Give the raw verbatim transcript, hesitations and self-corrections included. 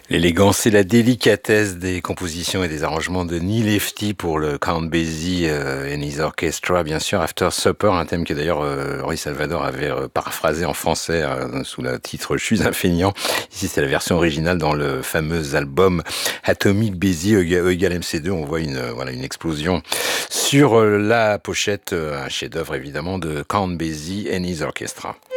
L'élégance et la délicatesse des compositions et des arrangements de Neil Hefti pour le Count Basie euh, and his Orchestra, bien sûr, After Supper, un thème que d'ailleurs euh, Henri Salvador avait euh, paraphrasé en français euh, sous le titre Je suis un feignant. Ici, c'est la version originale dans le fameux album Atomic Basie E égale M C deux. On voit une, euh, voilà, une explosion sur euh, la pochette, euh, un chef-d'œuvre évidemment de Count Basie and his Orchestra.